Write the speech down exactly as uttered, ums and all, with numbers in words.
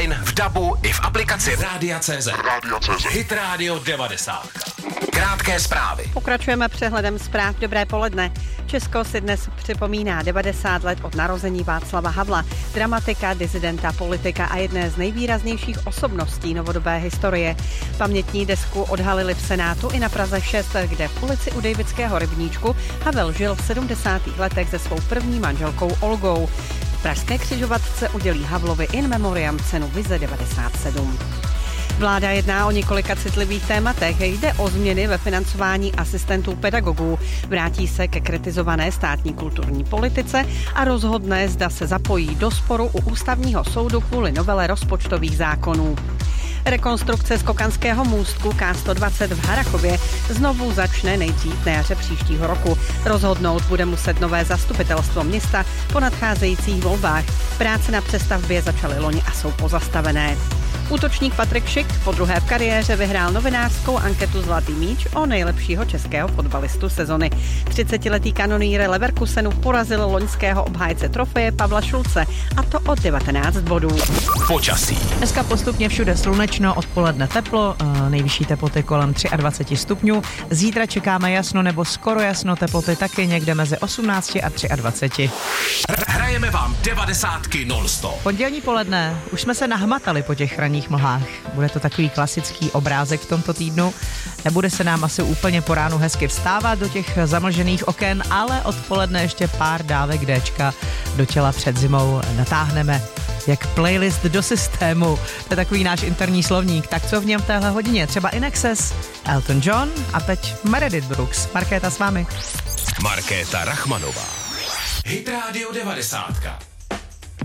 online, v dabu i v aplikaci Rádia tečka cé zet. Hit Radio devadesát. Krátké zprávy. Pokračujeme přehledem zpráv. Dobré poledne. Česko si dnes připomíná devadesát let od narození Václava Havla, dramatika, disidenta, politika a jedné z nejvýraznějších osobností novodobé historie. Pamětní desku odhalili v Senátu i na Praze šest, kde v ulici u Davidského rybníčku Havel žil v sedmdesátých letech se svou první manželkou Olgou. V pražské křižovatce udělí Havlovi in memoriam cenu Vize devadesát sedm. Vláda jedná o několika citlivých tématech. Jde o změny ve financování asistentů pedagogů. Vrátí se ke kritizované státní kulturní politice a rozhodne, zda se zapojí do sporu u ústavního soudu kvůli novele rozpočtových zákonů. Rekonstrukce skokanského můstku K sto dvacet v Harrachově znovu začne nejdřív na jaře příštího roku. Rozhodnout bude muset nové zastupitelstvo města po nadcházejících volbách. Práce na přestavbě začaly loni a jsou pozastavené. Útočník Patrik Schick po druhé v kariéře vyhrál novinářskou anketu Zlatý míč o nejlepšího českého fotbalistu sezony. třicetiletý kanonýr Leverkusenu porazil loňského obhájce trofeje Pavla Šulce, a to o devatenáct bodů. Počasí. Dneska postupně všude slunečno, odpoledne teplo, nejvyšší teploty kolem dvacet tři stupňů. Zítra čekáme jasno nebo skoro jasno, teploty taky někde mezi osmnácti a dvaceti tři. Hrajeme vám devadesátky non-stop. Pondělní poledne, už jsme se nahmatali po těch ranních mlhách. Bude to takový klasický obrázek v tomto týdnu. Nebude se nám asi úplně po ránu hezky vstávat do těch zamlžených oken, ale odpoledne ještě pár dávek Déčka do těla před zimou natáhneme. Jak playlist do systému. To je takový náš interní slovník. Tak co v něm v téhle hodině? Třeba In Excess, Elton John a teď Meredith Brooks. Markéta s vámi. Markéta Rachmanová. Hit Radio devadesát.